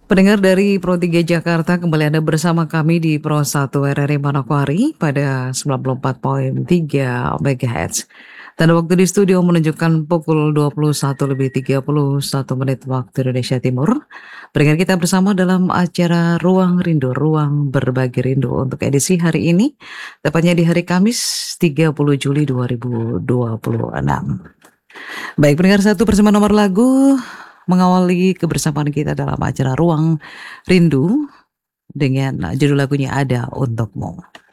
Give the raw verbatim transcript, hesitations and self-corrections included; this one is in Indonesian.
Pendengar dari Pro tiga Jakarta, kembali Anda bersama kami di Pro satu R R I Manokwari pada sembilan puluh empat koma tiga MHz. Dan waktu di studio menunjukkan pukul dua puluh satu lebih tiga puluh satu menit waktu Indonesia Timur. Pendengar kita bersama dalam acara Ruang Rindu, Ruang Berbagi Rindu untuk edisi hari ini, tepatnya di hari Kamis tiga puluh Juli dua ribu dua puluh enam. Baik, pendengar, satu persembahan nomor lagu mengawali kebersamaan kita dalam acara Ruang Rindu dengan judul lagunya Ada Untukmu.